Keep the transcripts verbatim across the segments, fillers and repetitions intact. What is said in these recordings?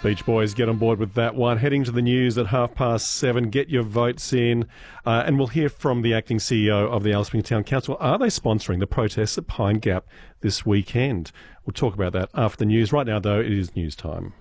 Beach Boys, get on board with that one. Heading to the news at half past seven. Get your votes in. Uh, and we'll hear from the acting C E O of the Alice Springs Town Council. Are they sponsoring the protests at Pine Gap this weekend? We'll talk about that after the news. Right now, though, it is news time.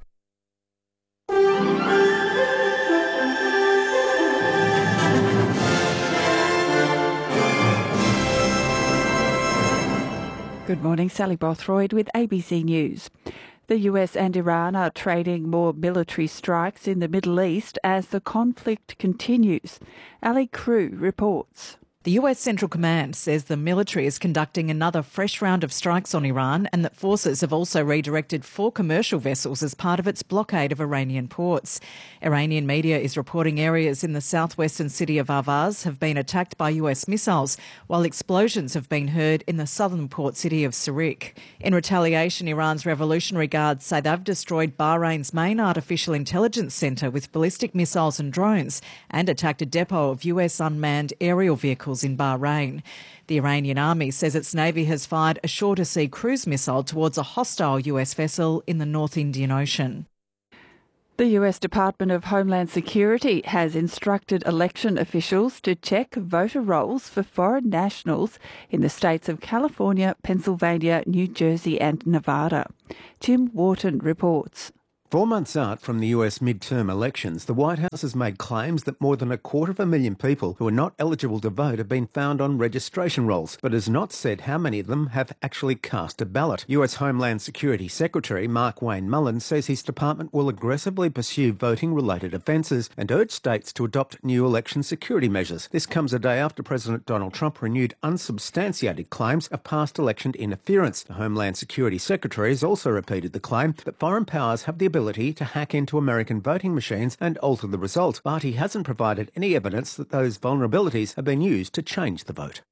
Good morning, Sally Bothroyd with A B C News. The U S and Iran are trading more military strikes in the Middle East as the conflict continues. Ali Crew reports. The U S Central Command says the military is conducting another fresh round of strikes on Iran and that forces have also redirected four commercial vessels as part of its blockade of Iranian ports. Iranian media is reporting areas in the southwestern city of Ahvaz have been attacked by U S missiles, while explosions have been heard in the southern port city of Sirik. In retaliation, Iran's Revolutionary Guards say they've destroyed Bahrain's main artificial intelligence centre with ballistic missiles and drones and attacked a depot of U S unmanned aerial vehicles in Bahrain. The Iranian army says its navy has fired a shorter-sea cruise missile towards a hostile U S vessel in the North Indian Ocean. The U S Department of Homeland Security has instructed election officials to check voter rolls for foreign nationals in the states of California, Pennsylvania, New Jersey and Nevada. Jim Wharton reports. Four months out from the U S midterm elections, the White House has made claims that more than a quarter of a million people who are not eligible to vote have been found on registration rolls, but has not said how many of them have actually cast a ballot. U S Homeland Security Secretary Mark Wayne Mullin says his department will aggressively pursue voting-related offences and urge states to adopt new election security measures. This comes a day after President Donald Trump renewed unsubstantiated claims of past election interference. The Homeland Security Secretary has also repeated the claim that foreign powers have the ability to hack into American voting machines and alter the result, but he hasn't provided any evidence that those vulnerabilities have been used to change the vote.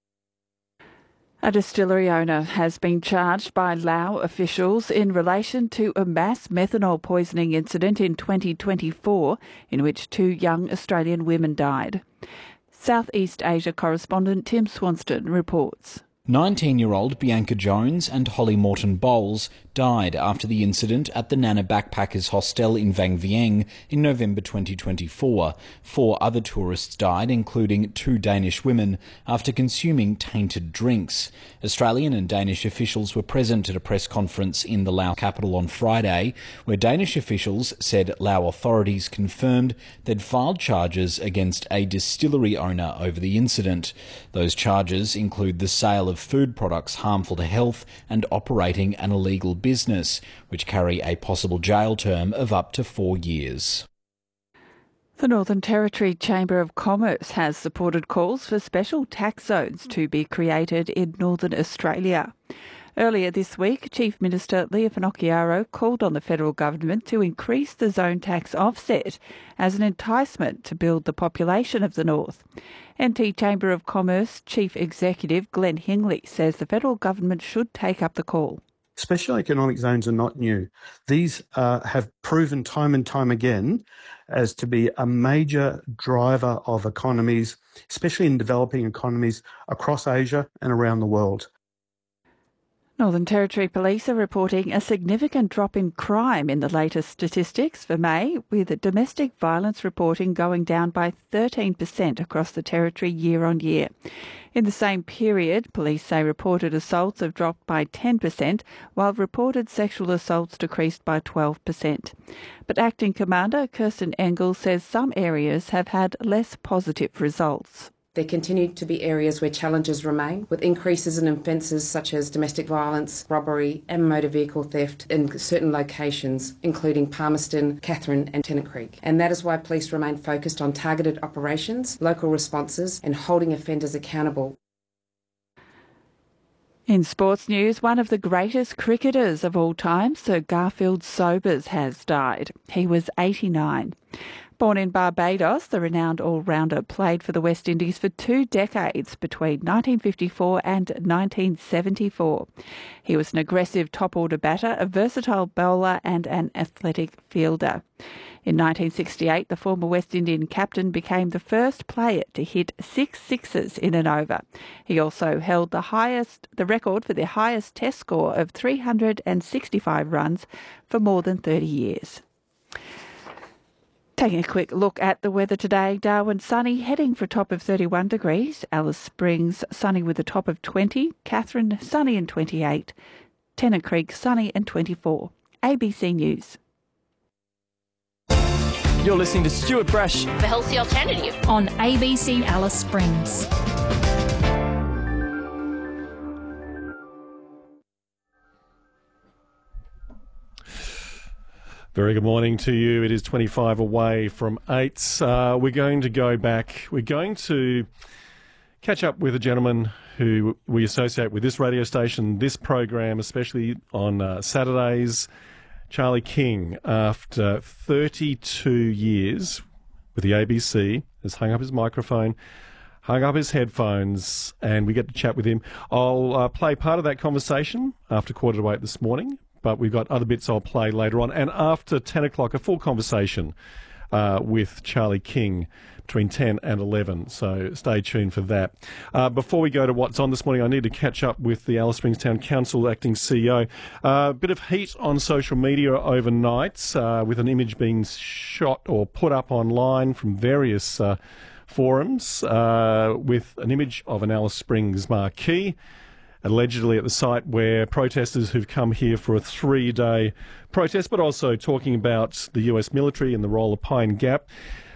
A distillery owner has been charged by Laos officials in relation to a mass methanol poisoning incident in twenty twenty-four in which two young Australian women died. Southeast Asia correspondent Tim Swanston reports. nineteen-year-old Bianca Jones and Holly Morton Bowles died after the incident at the Nana Backpackers Hostel in Vang Vieng in November twenty twenty-four. Four other tourists died, including two Danish women, after consuming tainted drinks. Australian and Danish officials were present at a press conference in the Laos capital on Friday, where Danish officials said Laos authorities confirmed they'd filed charges against a distillery owner over the incident. Those charges include the sale of food products harmful to health and operating an illegal business, which carry a possible jail term of up to four years. The Northern Territory Chamber of Commerce has supported calls for special tax zones to be created in Northern Australia. Earlier this week, Chief Minister Leah Finocchiaro called on the federal government to increase the zone tax offset as an enticement to build the population of the north. N T Chamber of Commerce Chief Executive Glenn Hingley says the federal government should take up the call. Special economic zones are not new. These uh, have proven time and time again as to be a major driver of economies, especially in developing economies across Asia and around the world. Northern Territory Police are reporting a significant drop in crime in the latest statistics for May, with domestic violence reporting going down by thirteen percent across the Territory year on year. In the same period, police say reported assaults have dropped by ten percent, while reported sexual assaults decreased by twelve percent. But Acting Commander Kirsten Engel says some areas have had less positive results. There continue to be areas where challenges remain, with increases in offences such as domestic violence, robbery and motor vehicle theft in certain locations, including Palmerston, Katherine and Tennant Creek. And that is why police remain focused on targeted operations, local responses and holding offenders accountable. In sports news, one of the greatest cricketers of all time, Sir Garfield Sobers, has died. He was eighty-nine. Born in Barbados, the renowned all-rounder played for the West Indies for two decades between nineteen fifty-four and nineteen seventy-four. He was an aggressive top-order batter, a versatile bowler and an athletic fielder. In nineteen sixty-eight, the former West Indian captain became the first player to hit six sixes in an over. He also held the highest, the record for the highest test score of three hundred sixty-five runs for more than thirty years. Taking a quick look at the weather today, Darwin sunny, heading for a top of thirty-one degrees. Alice Springs sunny with a top of twenty. Katherine sunny and twenty-eight. Tennant Creek sunny and twenty-four. A B C News. You're listening to Stuart Brash, The Healthy Alternative, on A B C Alice Springs. Very good morning to you. It is twenty-five away from eight. Uh, we're going to go back. We're going to catch up with a gentleman who we associate with this radio station, this program, especially on uh, Saturdays. Charlie King, after thirty-two years with the A B C, has hung up his microphone, hung up his headphones, and we get to chat with him. I'll uh, play part of that conversation after quarter to eight this morning, but we've got other bits I'll play later on. And after ten o'clock, a full conversation uh, with Charlie King between ten and eleven, so stay tuned for that. Uh, before we go to what's on this morning, I need to catch up with the Alice Springs Town Council Acting C E O. A uh, bit of heat on social media overnight uh, with an image being shot or put up online from various uh, forums uh, with an image of an Alice Springs marquee, allegedly at the site where protesters who've come here for a three-day protest, but also talking about the U S military and the role of Pine Gap.